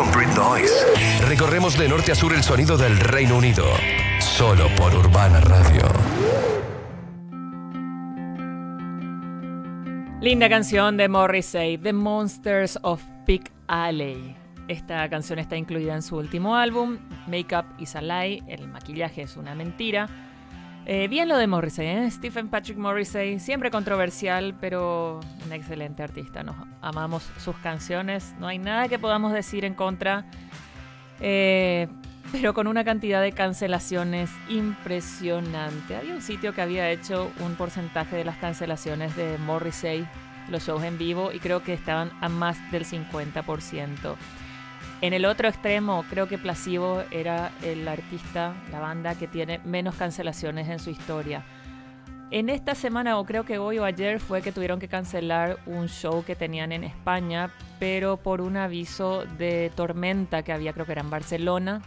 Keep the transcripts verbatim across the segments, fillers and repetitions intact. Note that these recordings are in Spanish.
con Brit Noise. Recorremos de norte a sur el sonido del Reino Unido. Solo por Urbana Radio. Linda canción de Morrissey, The Monsters of Pig Alley. Esta canción está incluida en su último álbum, Makeup is a Lie, el maquillaje es una mentira. Eh, bien lo de Morrissey, ¿eh? Stephen Patrick Morrissey, siempre controversial, pero un excelente artista. Nos amamos sus canciones, no hay nada que podamos decir en contra, eh, pero con una cantidad de cancelaciones impresionante. Había un sitio que había hecho un porcentaje de las cancelaciones de Morrissey, los shows en vivo, y creo que estaban a más del cincuenta por ciento. En el otro extremo, creo que Placebo era el artista, la banda que tiene menos cancelaciones en su historia. En esta semana, o creo que hoy o ayer, fue que tuvieron que cancelar un show que tenían en España, pero por un aviso de tormenta que había, creo que era en Barcelona,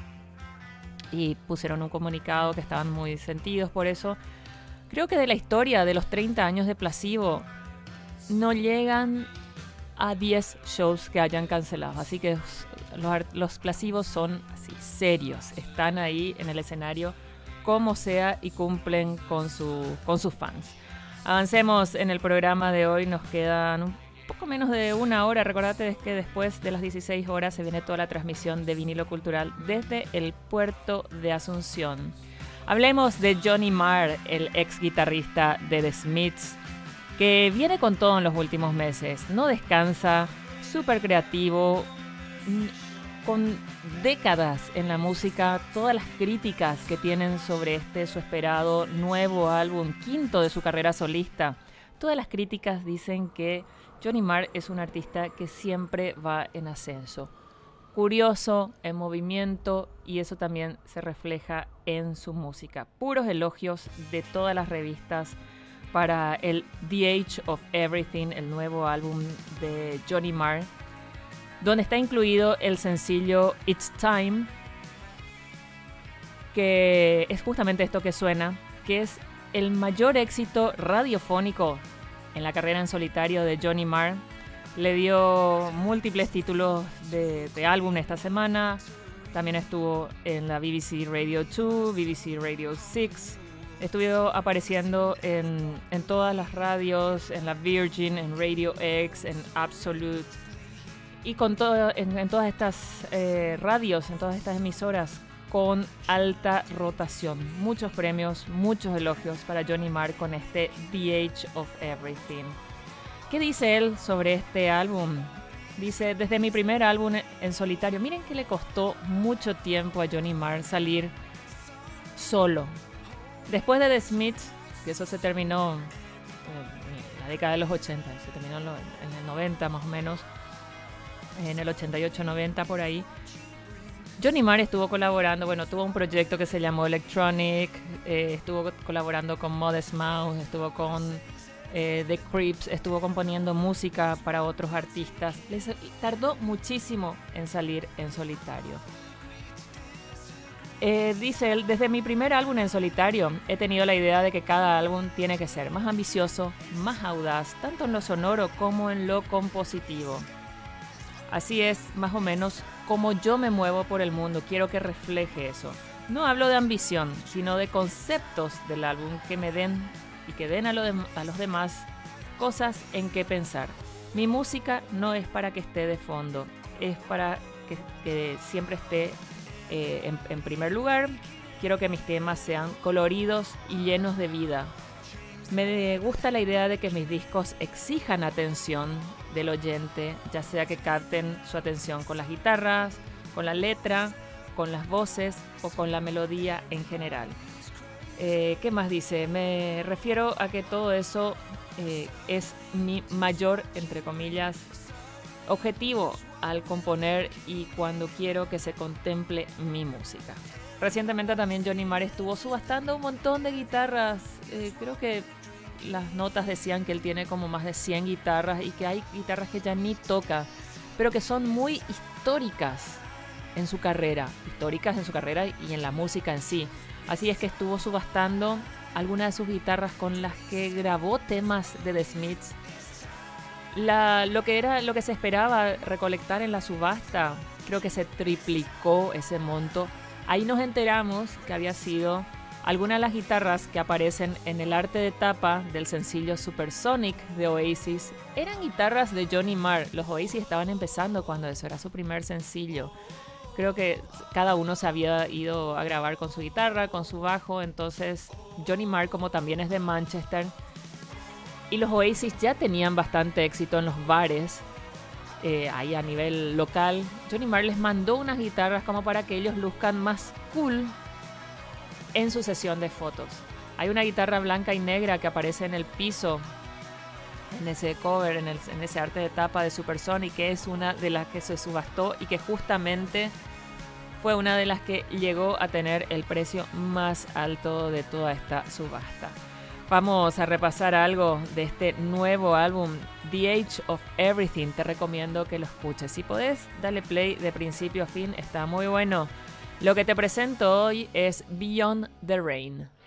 y pusieron un comunicado que estaban muy sentidos por eso. Creo que de la historia de los treinta años de Placebo no llegan a diez shows que hayan cancelado, así que los, los Placebos son así, serios, están ahí en el escenario como sea y cumplen con, su, con sus fans. Avancemos en el programa de hoy, nos quedan un poco menos de una hora. Recordate que después de las dieciséis horas se viene toda la transmisión de Vinilo Cultural desde el puerto de Asunción. Hablemos de Johnny Marr, el ex guitarrista de The Smiths, que viene con todo en los últimos meses. No descansa, súper creativo, con décadas en la música, todas las críticas que tienen sobre este su esperado nuevo álbum, quinto de su carrera solista. Todas las críticas dicen que Johnny Marr es un artista que siempre va en ascenso. Curioso, en movimiento, y eso también se refleja en su música. Puros elogios de todas las revistas para el The Age of Everything, el nuevo álbum de Johnny Marr, donde está incluido el sencillo It's Time, que es justamente esto que suena, que es el mayor éxito radiofónico en la carrera en solitario de Johnny Marr. Le dio múltiples títulos de, de álbum esta semana. También estuvo en la B B C Radio dos, B B C Radio seis. Estuvo apareciendo en, en todas las radios, en la Virgin, en Radio X, en Absolute. Y con todo, en, en todas estas eh, radios, en todas estas emisoras, con alta rotación. Muchos premios, muchos elogios para Johnny Marr con este The Age of Everything. ¿Qué dice él sobre este álbum? Dice, desde mi primer álbum en solitario, miren que le costó mucho tiempo a Johnny Marr salir solo. Después de The Smiths, que eso se terminó en la década de los ochenta, se terminó en el noventa más o menos, en el ochenta y ocho noventa por ahí, Johnny Marr estuvo colaborando, bueno, tuvo un proyecto que se llamó Electronic, eh, estuvo colaborando con Modest Mouse, estuvo con eh, The Creeps, estuvo componiendo música para otros artistas. Les tardó muchísimo en salir en solitario. Eh, dice él, desde mi primer álbum en solitario he tenido la idea de que cada álbum tiene que ser más ambicioso, más audaz, tanto en lo sonoro como en lo compositivo. Así es más o menos como yo me muevo por el mundo, quiero que refleje eso. No hablo de ambición, sino de conceptos del álbum que me den y que den a, lo de, a los demás cosas en que pensar. Mi música no es para que esté de fondo, es para que, que siempre esté Eh, en, en primer lugar. Quiero que mis temas sean coloridos y llenos de vida. Me gusta la idea de que mis discos exijan atención del oyente, ya sea que capten su atención con las guitarras, con la letra, con las voces o con la melodía en general. Eh, ¿Qué más dice? Me refiero a que todo eso eh, es mi mayor, entre comillas, objetivo al componer y cuando quiero que se contemple mi música. Recientemente también Johnny Marr estuvo subastando un montón de guitarras. Eh, creo que las notas decían que él tiene como más de cien guitarras y que hay guitarras que ya ni toca, pero que son muy históricas en su carrera, históricas en su carrera y en la música en sí. Así es que estuvo subastando algunas de sus guitarras con las que grabó temas de The Smiths. La, lo que era, lo que se esperaba recolectar en la subasta, creo que se triplicó ese monto. Ahí nos enteramos que había sido algunas de las guitarras que aparecen en el arte de tapa del sencillo Supersonic de Oasis. Eran guitarras de Johnny Marr. Los Oasis estaban empezando cuando eso era su primer sencillo. Creo que cada uno se había ido a grabar con su guitarra, con su bajo. Entonces Johnny Marr, como también es de Manchester, y los Oasis ya tenían bastante éxito en los bares, eh, ahí a nivel local. Johnny Marr les mandó unas guitarras como para que ellos luzcan más cool en su sesión de fotos. Hay una guitarra blanca y negra que aparece en el piso, en ese cover, en, el, en ese arte de tapa de Supersonic, que es una de las que se subastó y que justamente fue una de las que llegó a tener el precio más alto de toda esta subasta. Vamos a repasar algo de este nuevo álbum, The Age of Everything. Te recomiendo que lo escuches. Si podés, dale play de principio a fin, está muy bueno. Lo que te presento hoy es Beyond the Rain.